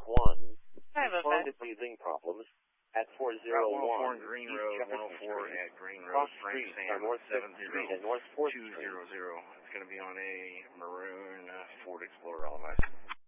1. I have a Respond vet. to breathing problems at Route 401 Green East Road, Jefferson 104 Street, at Green Road, Cross Frank Street, Sam, North 5th Street, and North 4th Street. 70200. It's going to be on a maroon Ford Explorer, all of us.